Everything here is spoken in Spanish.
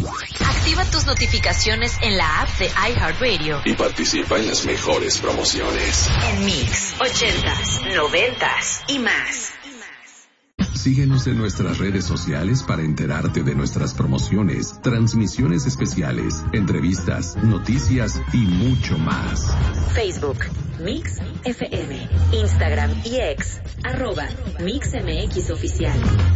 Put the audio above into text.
Activa tus notificaciones en la app de iHeartRadio y participa en las mejores promociones. En Mix, 80s, 90s y más. Síguenos en nuestras redes sociales para enterarte de nuestras promociones, transmisiones especiales, entrevistas, noticias y mucho más. Facebook, Mix FM, Instagram y X, @MixMX Oficial.